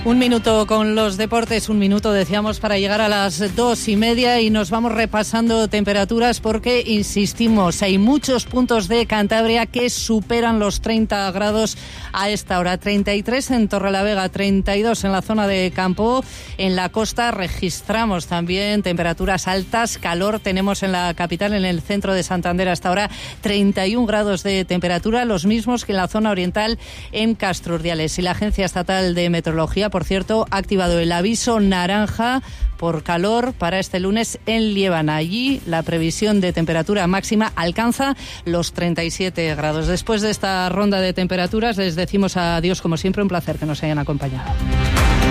Un minuto con los deportes, un minuto decíamos para llegar a las 2:30 y nos vamos repasando temperaturas porque, insistimos, hay muchos puntos de Cantabria que superan los 30 grados a esta hora. 33 en Torrelavega, 32 en la zona de Campo. En la costa registramos también temperaturas altas, calor tenemos en la capital, en el centro de Santander hasta ahora 31 grados de temperatura, los mismos que en la zona oriental en Castro Urdiales. Y la Agencia Estatal de Meteorología, por cierto, ha activado el aviso naranja por calor para este lunes en Liébana. Allí la previsión de temperatura máxima alcanza los 37 grados. Después de esta ronda de temperaturas les decimos adiós, como siempre, un placer que nos hayan acompañado.